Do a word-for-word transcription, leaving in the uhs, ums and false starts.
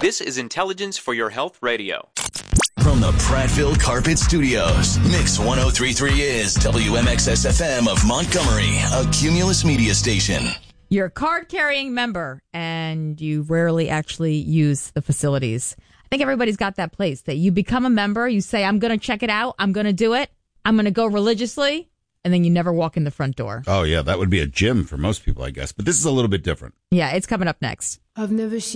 This is Intelligence for Your Health Radio. From the Prattville Carpet Studios, Mix one oh three point three is W M X S F M of Montgomery, a Cumulus media station. You're a card-carrying member, and you rarely actually use the facilities. I think everybody's got that place that you become a member, you say, I'm going to check it out, I'm going to do it, I'm going to go religiously, and then you never walk in the front door. Oh, yeah, that would be a gym for most people, I guess. But this is a little bit different. Yeah, it's coming up next. I've never seen